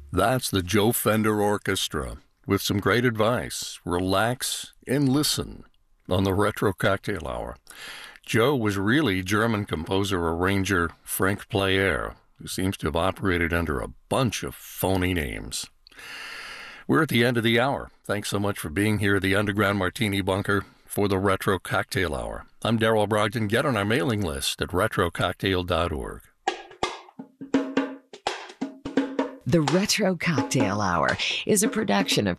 That's the Joe Fender Orchestra with some great advice. Relax and listen on the Retro Cocktail Hour. Joe was really German composer-arranger Frank Player, who seems to have operated under a bunch of phony names. We're at the end of the hour. Thanks so much for being here at the Underground Martini Bunker for the Retro Cocktail Hour. I'm Daryl Brogdon. Get on our mailing list at retrococktail.org. The Retro Cocktail Hour is a production of